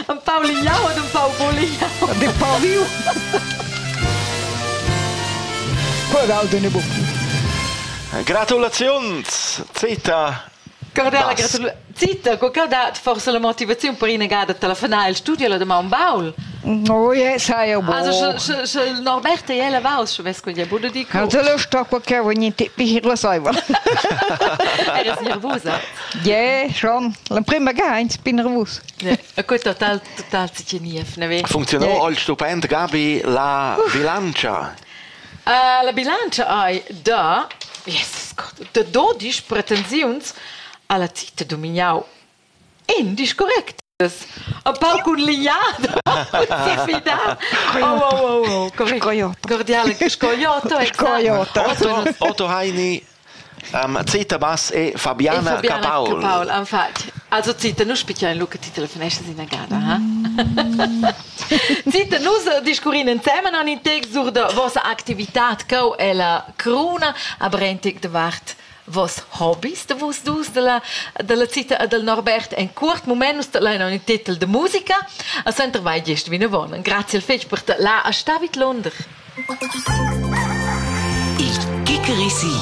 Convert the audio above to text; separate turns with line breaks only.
Un Pau Lignau o un Pau Bolignau?
De Pau viu. Qual de ne buc.
Gratulazions, Zita.
Cordella, Zita, co dat forse la motivazione per inagada telefonare al studio la demà un baul.
No, sai eu bo.
Also, Norberta e la vaus, se ves co gli budo dico.
Also lo sto qualche ogni tipi lo saiva.
Eres nervosa?
Ja, schon. La prima gains bin nervos.
A co total zicenief, ne ve?
Funzionò al stupendo Gabi la bilancia.
La bilancia ai da, Jesus Gott, da 12 pretensions alla Zita Domignau. Indis correct. Un po' con lignado, si fida. Oh, cordiale, scogliotto.
Otto Heini, Zita Bass e Fabiana Capaul.
Infatti. Also Zita, nu spicchiamo in Luca ti telefonesce in agada, Zita, nus discurin insieme an in teg sur de vossa activitat co e la cruna, aber en teg de vart vos hobbies de vos dus de la Zita e del Norbert en curt moment nus de lein un titel de musica a center vai gest vina vonen. Grazie al fetch per la a stavit Londra.
Il Kikerisi.